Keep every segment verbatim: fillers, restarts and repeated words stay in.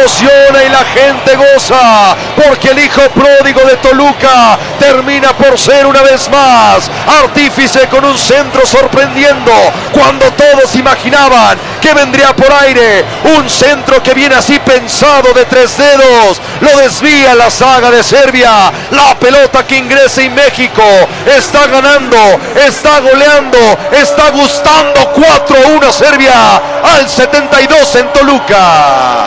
emociona y la gente goza, porque el hijo pródigo de Toluca termina por ser una vez más artífice con un centro sorprendiendo cuando todos imaginaban que vendría por aire. Un centro que viene así pensado de tres dedos, lo desvía la saga de Serbia. La pelota que ingresa y México está ganando, está goleando, está gustando. Cuatro a uno Serbia al setenta y dos en Toluca.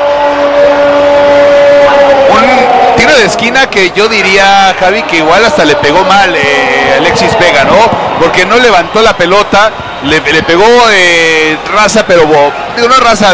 Un tiro de esquina que yo diría, Javi, que igual hasta le pegó mal eh, Alexis Vega, ¿no? Porque no levantó la pelota, le, le pegó eh, raza, pero digo, no raza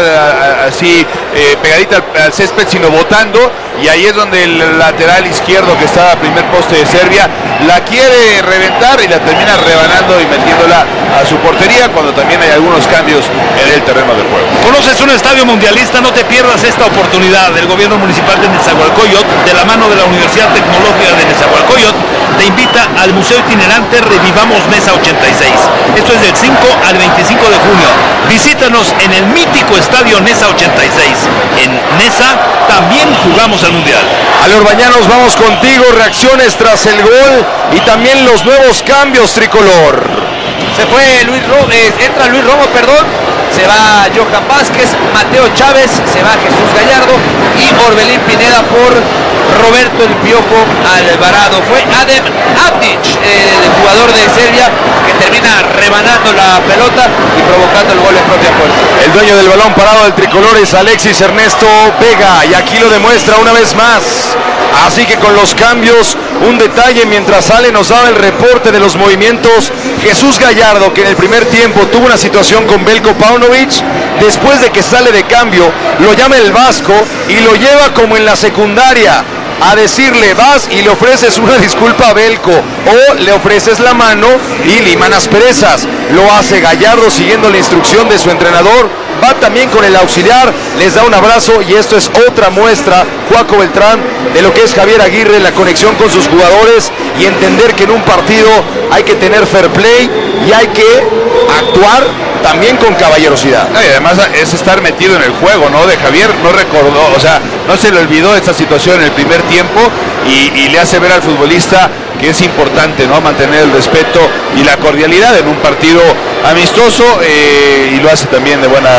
así eh, pegadita al, al césped, sino botando, y ahí es donde el lateral izquierdo que está a primer poste de Serbia la quiere reventar y la termina rebanando y metiéndola a su portería, cuando también hay algunos cambios en el terreno de juego. ¿Conoces un estadio mundialista? No te pierdas esta oportunidad. El gobierno municipal de Nezahualcóyotl, de la mano de la Universidad Tecnológica de Nezahualcóyotl, te invita al Museo Itinerante Revivamos Neza ochenta y seis. Esto es del cinco al veinticinco de junio. Visítanos en el mítico estadio Neza ochenta y seis. En Neza también jugamos el Mundial. Ale Orbañanos, vamos contigo. Reacciones tras el gol y también los nuevos cambios, tricolor. Se fue Luis Romo, eh, entra Luis Romo, perdón. Se va Johan Vázquez, Mateo Chávez, se va Jesús Gallardo y Orbelín Pineda por Roberto El Piojo Alvarado. Fue Adem Avdic, eh, el jugador de Serbia, que termina rebanando la pelota y provocando el gol en propia puerta. El dueño del balón parado del tricolor es Alexis Ernesto Vega, y aquí lo demuestra una vez más. Así que con los cambios, un detalle mientras sale nos daba el reporte de los movimientos. Jesús Gallardo, que en el primer tiempo tuvo una situación con Belko Paunovic, después de que sale de cambio, lo llama el vasco y lo lleva como en la secundaria a decirle: vas y le ofreces una disculpa a Belko, o le ofreces la mano y liman asperezas. Lo hace Gallardo siguiendo la instrucción de su entrenador, va también con el auxiliar, les da un abrazo, y esto es otra muestra, Juaco Beltrán, de lo que es Javier Aguirre, la conexión con sus jugadores y entender que en un partido hay que tener fair play y hay que actuar también con caballerosidad. No, y además es estar metido en el juego, ¿no? De Javier no recordó, o sea, no se le olvidó esta situación en el primer tiempo, y, y le hace ver al futbolista que es importante, ¿no? Mantener el respeto y la cordialidad en un partido amistoso, eh, y lo hace también de buena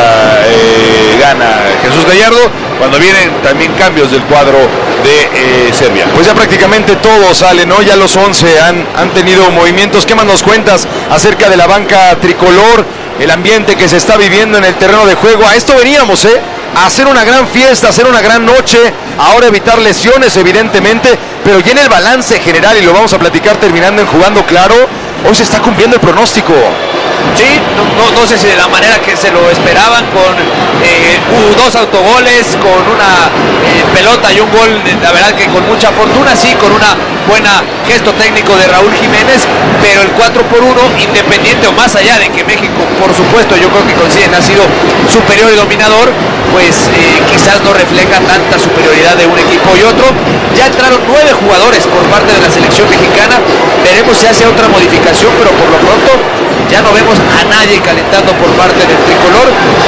eh, gana Jesús Gallardo, cuando vienen también cambios del cuadro de eh, Serbia. Pues ya prácticamente todos salen, ¿no? Ya los once han, han tenido movimientos. ¿Qué más nos cuentas acerca de la banca tricolor? El ambiente que se está viviendo en el terreno de juego. A esto veníamos, ¿eh? A hacer una gran fiesta, a hacer una gran noche. Ahora evitar lesiones, evidentemente, pero ya en el balance general, y lo vamos a platicar terminando en Jugando Claro, hoy se está cumpliendo el pronóstico. Sí, no, no, no sé si de la manera que se lo esperaban, con eh, dos autogoles, con una eh, pelota y un gol, la verdad que con mucha fortuna, sí, con una buena gesto técnico de Raúl Jiménez, pero el cuatro por uno, independiente o más allá de que México, por supuesto, yo creo que coinciden, ha sido superior y dominador, pues eh, quizás no refleja tanta superioridad de un equipo y otro. Ya entraron nueve jugadores por parte de la selección mexicana, veremos si hace otra modificación, pero por lo pronto ya no vemos a nadie calentando por parte del tricolor,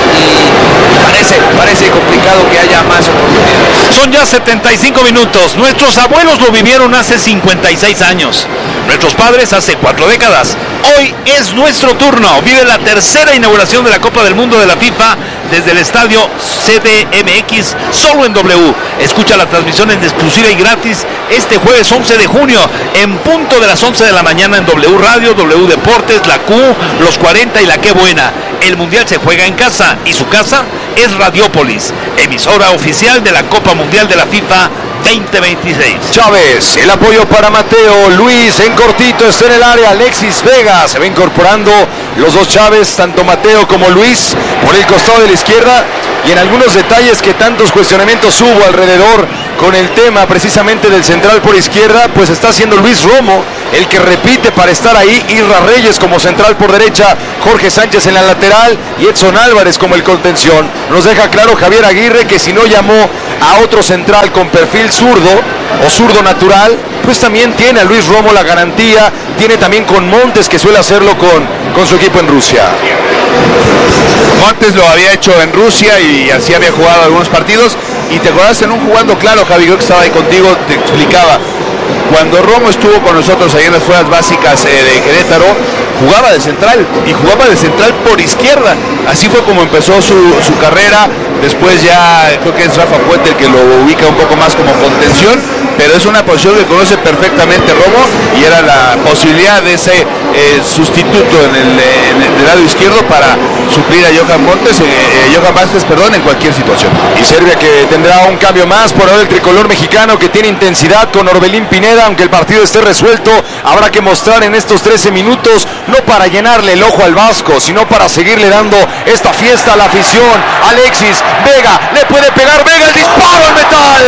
y parece, parece complicado que haya más oportunidades. Son ya setenta y cinco minutos. Nuestros abuelos lo vivieron hace cincuenta y seis años. Nuestros padres hace cuatro décadas. Hoy es nuestro turno. Vive la tercera inauguración de la Copa del Mundo de la FIFA desde el estadio C D M X, solo en W. Escucha la transmisión en exclusiva y gratis este jueves once de junio, en punto de las once de la mañana, en W Radio, W Deportes, la Q, los cuarenta y la Qué Buena. El Mundial se juega en casa, y su casa es Radiópolis, emisora oficial de la Copa Mundial de la FIFA veinte veintiséis. Chávez, el apoyo para Mateo, Luis en cortito está en el área, Alexis Vega se va incorporando, los dos Chávez, tanto Mateo como Luis, por el costado de la izquierda, y en algunos detalles que tantos cuestionamientos hubo alrededor con el tema precisamente del central por izquierda, pues está haciendo Luis Romo el que repite para estar ahí, Irra Reyes como central por derecha, Jorge Sánchez en la lateral y Edson Álvarez como el contención. Nos deja claro Javier Aguirre que si no llamó a otro central con perfil zurdo o zurdo natural, pues también tiene a Luis Romo la garantía, tiene también con Montes, que suele hacerlo con, con su equipo en Rusia. Montes lo había hecho en Rusia y así había jugado algunos partidos, Y te acordás en un jugando claro, Javi, creo que estaba ahí contigo, te explicaba. Cuando Romo estuvo con nosotros ahí en las fuerzas básicas eh, de Querétaro, jugaba de central y jugaba de central por izquierda. Así fue como empezó su, su carrera. Después ya creo que es Rafa Puente el que lo ubica un poco más como contención, pero es una posición que conoce perfectamente Romo y era la posibilidad de ese eh, sustituto en el, en el lado izquierdo para suplir a Johan Montes, eh, eh, Johan Vázquez, perdón, en cualquier situación. Y Serbia que tendrá un cambio más por ahora el tricolor mexicano que tiene intensidad con Orbelín Pineda, aunque el partido esté resuelto, habrá que mostrar en estos trece minutos, no para llenarle el ojo al Vasco, sino para seguirle dando esta fiesta a la afición. Alexis Vega, le puede pegar Vega, el disparo al metal.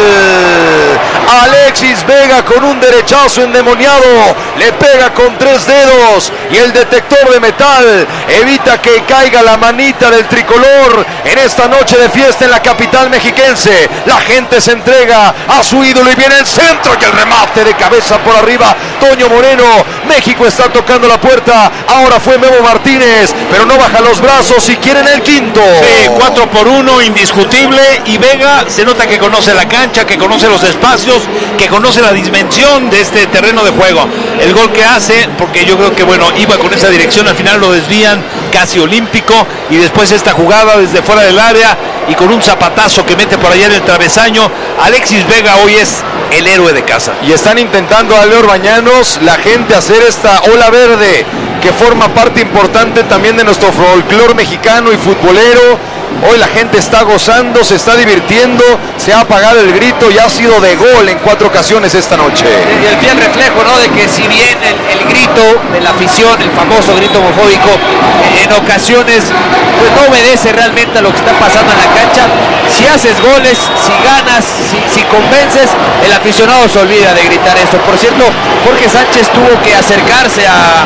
Alexis Vega con un derechazo endemoniado, le pega con tres dedos y el detector de metal evita que caiga la manita del tricolor en esta noche de fiesta en la capital mexiquense. La gente se entrega a su ídolo y viene el centro y el remate de cabeza por arriba. Toño Moreno, México está tocando la puerta, ahora fue Memo Martínez, pero no baja los brazos y quieren el quinto. Sí, cuatro por uno, indiscutible, y Vega se nota que conoce la cancha, que conoce los espacios, que conoce la dimensión de este terreno de juego. El gol que hace, porque yo creo que bueno, iba con esa dirección, al final lo desvían, casi olímpico, y después esta jugada desde fuera del área y con un zapatazo que mete por allá en el travesaño. Alexis Vega hoy es el héroe de casa. Y están intentando a Leo Bañanos, la gente, hacer esta ola verde que forma parte importante también de nuestro folclor mexicano y futbolero. Hoy la gente está gozando, se está divirtiendo, se ha apagado el grito y ha sido de gol en cuatro ocasiones esta noche. Y el fiel reflejo, ¿no?, de que si bien el, el grito de la afición, el famoso grito homofóbico, en ocasiones pues no obedece realmente a lo que está pasando en la cancha. Si haces goles, si ganas, si, si convences, el aficionado se olvida de gritar eso. Por cierto, Jorge Sánchez tuvo que acercarse a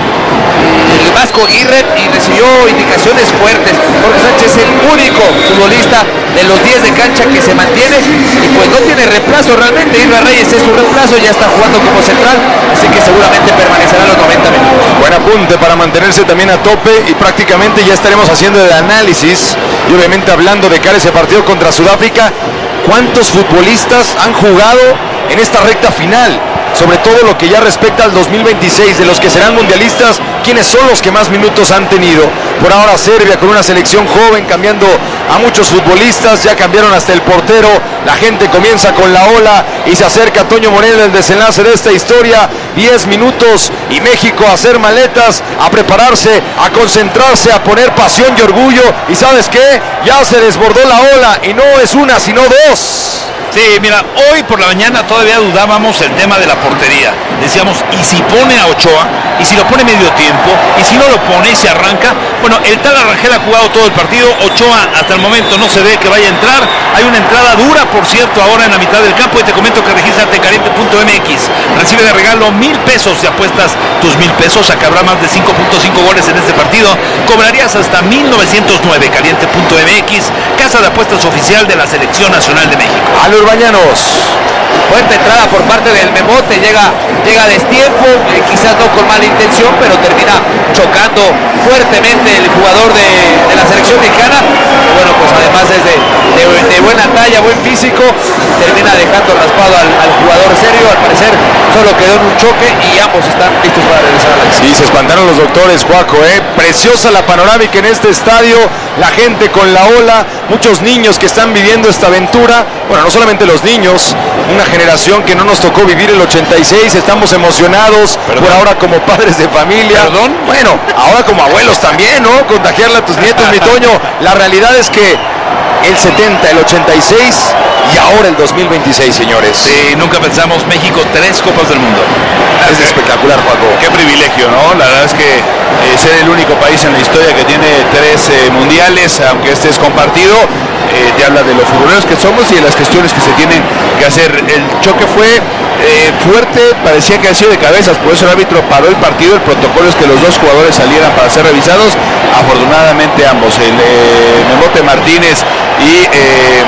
el Vasco Aguirre y recibió indicaciones fuertes. Jorge Sánchez es el único futbolista de los diez de cancha que se mantiene y pues no tiene reemplazo realmente. Irra Reyes es su reemplazo, ya está jugando como central, así que seguramente permanecerá los noventa minutos. Buen apunte para mantenerse también a tope y prácticamente ya estaremos haciendo el análisis y obviamente hablando de cara a ese partido contra Sudáfrica. ¿Cuántos futbolistas han jugado en esta recta final? Sobre todo lo que ya respecta al dos mil veintiséis, de los que serán mundialistas, ¿quiénes son los que más minutos han tenido? Por ahora Serbia con una selección joven, cambiando a muchos futbolistas, ya cambiaron hasta el portero, la gente comienza con la ola y se acerca a Toño Moreno, el desenlace de esta historia, diez minutos y México a hacer maletas, a prepararse, a concentrarse, a poner pasión y orgullo, y ¿sabes qué? Ya se desbordó la ola y no es una sino dos. Sí, mira, hoy por la mañana todavía dudábamos el tema de la portería. Decíamos, ¿y si pone a Ochoa? ¿Y si lo pone medio tiempo? ¿Y si no lo pone y se arranca? Bueno, el tal Arrangel ha jugado todo el partido. Ochoa hasta el momento no se ve que vaya a entrar. Hay una entrada dura, por cierto, ahora en la mitad del campo. Y te comento que regístrate en caliente punto m x. Recibe de regalo mil pesos si apuestas tus mil pesos. Acá habrá más de cinco punto cinco goles en este partido. Cobrarías hasta mil novecientos nueve. caliente punto m x, casa de apuestas oficial de la Selección Nacional de México. Bañanos. Fuerte entrada por parte del Memote, llega, llega a destiempo, eh, quizás no con mala intención, pero termina chocando fuertemente el jugador de, de la selección mexicana. Bueno, pues además es de, de, de buena talla, buen físico, termina dejando raspado al, al jugador serio. Al parecer solo quedó en un choque y ambos están listos para regresar a la acción. Sí, se espantaron los doctores, Juaco, ¿eh? Preciosa la panorámica en este estadio, la gente con la ola, muchos niños que están viviendo esta aventura. Bueno, no solamente los niños, una generación que no nos tocó vivir el ochenta y seis, estamos emocionados. ¿Perdón? Por ahora como padres de familia. ¿Perdón? Bueno, ahora como abuelos también, ¿no? Contagiarle a tus nietos, mi Toño. La realidad es que el setenta, el ochenta y seis y ahora el dos mil veintiséis, señores. Sí, nunca pensamos México, tres Copas del Mundo. Es espectacular, Juaco. Qué privilegio, ¿no? La verdad es que eh, ser el único país en la historia que tiene tres eh, mundiales, aunque este es compartido, eh, te habla de los futboleros que somos y de las gestiones que se tienen que hacer. El choque fue eh, fuerte, parecía que ha sido de cabezas, por eso el árbitro paró el partido. El protocolo es que los dos jugadores salieran para ser revisados. Afortunadamente ambos, el eh, Memote Martínez y eh,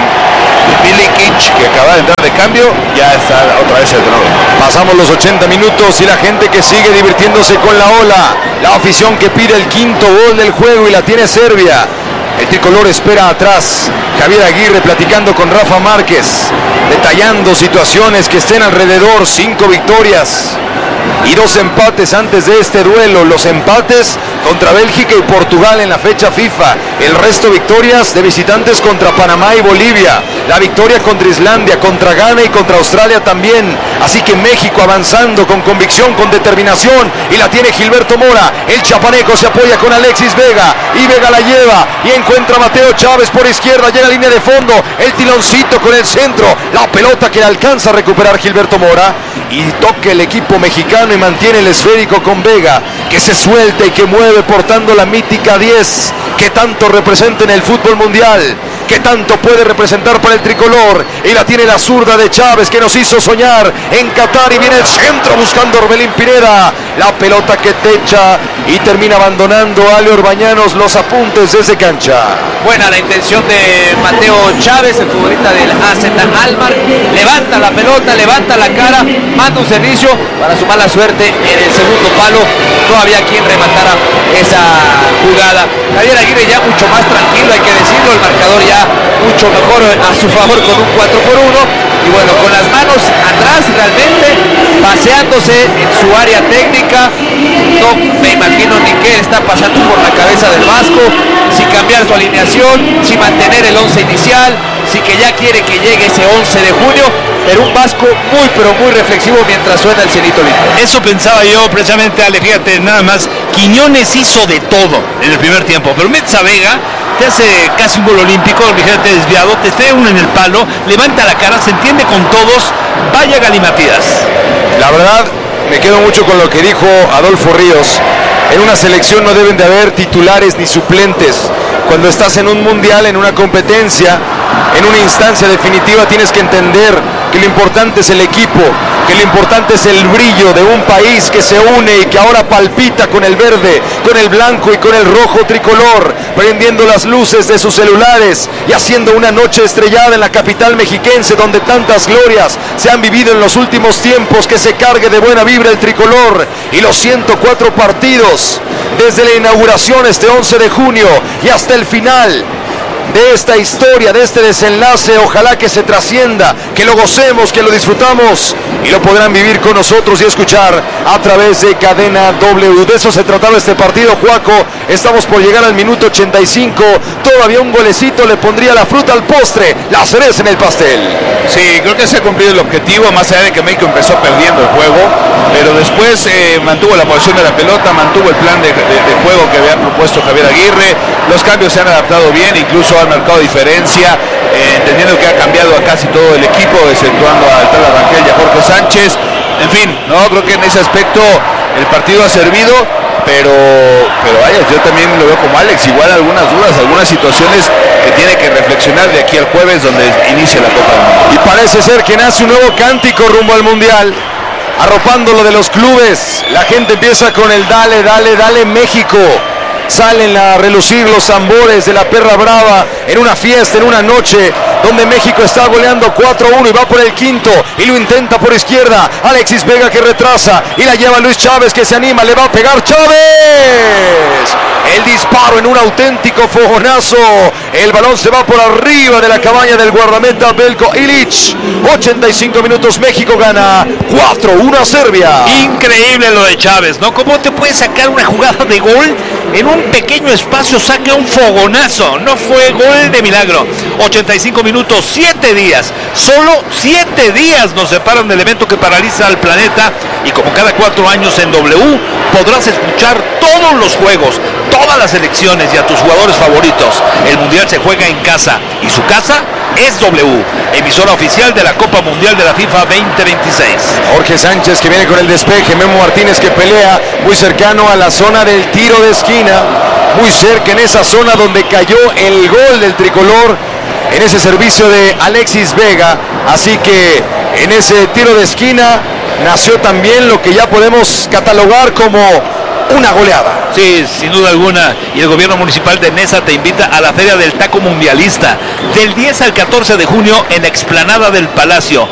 Billy Kitch, que acaba de entrar de cambio, ya está otra vez el tenor. Pasamos los ochenta minutos y la gente que sigue divirtiéndose con la ola, la afición que pide el quinto gol del juego y la tiene Serbia. El El tricolor espera atrás. Javier Aguirre platicando con Rafa Márquez, detallando situaciones que estén alrededor. Cinco victorias y dos empates antes de este duelo. Los empates contra Bélgica y Portugal en la fecha FIFA. El resto victorias de visitantes contra Panamá y Bolivia. La victoria contra Islandia, contra Ghana y contra Australia también. Así que México avanzando con convicción, con determinación. Y la tiene Gilberto Mora. El chapaneco se apoya con Alexis Vega. Y Vega la lleva. Y encuentra a Mateo Chávez por izquierda. Llega a línea de fondo. El tiloncito con el centro. La pelota que alcanza a recuperar Gilberto Mora. Y toca el equipo mexicano y mantiene el esférico con Vega, que se suelta y que mueve portando la mítica diez, que tanto representa en el fútbol mundial, que tanto puede representar para el tricolor. Y la tiene la zurda de Chávez, que nos hizo soñar en Qatar, y viene el centro buscando Orbelín Pineda. La pelota que techa y termina abandonando a Ale Orbañanos los apuntes desde cancha. Buena la intención de Mateo Chávez, el futbolista del A Z Alkmaar. Levanta la pelota, levanta la cara, manda un servicio. Para su mala suerte, en el segundo palo no había quien rematara esa jugada. Javier Aguirre ya mucho más tranquilo, hay que decirlo. El marcador ya mucho mejor a su favor con un cuatro por uno. Y bueno, con las manos atrás realmente, paseándose en su área técnica. No me imagino ni qué está pasando por la cabeza del Vasco. Si cambiar su alineación, si mantener el once inicial, si que ya quiere que llegue ese once de junio. Pero un Vasco muy pero muy reflexivo mientras suena el cielito lindo. Eso pensaba yo precisamente, Ale, fíjate, nada más. Quiñones hizo de todo en el primer tiempo, pero metes a Vega, te hace casi un gol olímpico, ligeramente desviado, te trae uno en el palo, levanta la cara, se entiende con todos. Vaya galimatías. La verdad, me quedo mucho con lo que dijo Adolfo Ríos. En una selección no deben de haber titulares ni suplentes. Cuando estás en un mundial, en una competencia, en una instancia definitiva, tienes que entender que lo importante es el equipo, que lo importante es el brillo de un país que se une y que ahora palpita con el verde, con el blanco y con el rojo tricolor, prendiendo las luces de sus celulares y haciendo una noche estrellada en la capital mexiquense, donde tantas glorias se han vivido en los últimos tiempos. Que se cargue de buena vibra el tricolor y los ciento cuatro partidos desde la inauguración este once de junio y hasta el final de esta historia, de este desenlace. Ojalá que se trascienda, que lo gocemos, que lo disfrutamos y lo podrán vivir con nosotros y escuchar a través de Cadena W. De eso se trataba este partido, Juaco. Estamos por llegar al minuto ochenta y cinco. Todavía un golecito le pondría la fruta al postre, la cereza en el pastel. Sí, creo que se ha cumplido el objetivo, más allá de que México empezó perdiendo el juego, pero después eh, mantuvo la posición de la pelota, mantuvo el plan de, de, de juego que había propuesto Javier Aguirre. Los cambios se han adaptado bien, incluso han marcado diferencia, eh, entendiendo que ha cambiado a casi todo el equipo, exceptuando a Tala Rangel y a Jorge Sánchez. En fin, no creo que en ese aspecto el partido ha servido, pero pero vaya, yo también lo veo como Alex, igual algunas dudas, algunas situaciones que tiene que reflexionar de aquí al jueves, donde inicia la Copa del Mundo. Y parece ser que nace un nuevo cántico rumbo al Mundial, arropando lo de los clubes. La gente empieza con el dale, dale, dale México. Salen a relucir los tambores de la perra brava en una fiesta, en una noche donde México está goleando cuatro a uno y va por el quinto y lo intenta por izquierda. Alexis Vega que retrasa y la lleva Luis Chávez, que se anima, le va a pegar Chávez. El disparo en un auténtico fogonazo. El balón se va por arriba de la cabaña del guardameta Belko Ilić. ochenta y cinco minutos, México gana cuatro a uno a Serbia. Increíble lo de Chávez, ¿no? ¿Cómo te puede sacar una jugada de gol? En un pequeño espacio saca un fogonazo. No fue gol de milagro. ochenta y cinco minutos, siete días. Solo siete días nos separan del evento que paraliza al planeta. Y como cada cuatro años en W, podrás escuchar todos los juegos, todas las selecciones y a tus jugadores favoritos. El Mundial se juega en casa y su casa es W, emisora oficial de la Copa Mundial de la FIFA veinte veintiséis. Jorge Sánchez que viene con el despeje, Memo Martínez que pelea muy cercano a la zona del tiro de esquina, muy cerca en esa zona donde cayó el gol del tricolor, en ese servicio de Alexis Vega. Así que en ese tiro de esquina nació también lo que ya podemos catalogar como una goleada. Sí, sin duda alguna. Y el gobierno municipal de Nesa te invita a la Feria del Taco Mundialista del diez al catorce de junio en la explanada del Palacio.